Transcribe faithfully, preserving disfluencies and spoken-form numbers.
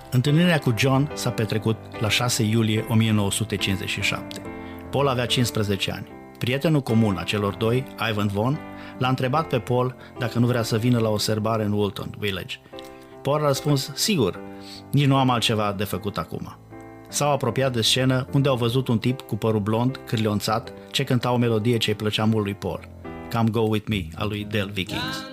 Întâlnirea cu John s-a petrecut la șase iulie o mie nouă sute cincizeci și șapte. Paul avea cincisprezece ani. Prietenul comun a celor doi, Ivan Vaughn, l-a întrebat pe Paul dacă nu vrea să vină la o serbare în Woolton Village. Paul a răspuns, sigur, nici nu am altceva de făcut acum. S-au apropiat de scenă unde au văzut un tip cu părul blond, cârlionțat, ce cânta o melodie ce îi plăcea mult lui Paul, Come Go With Me, a lui Del Vikings.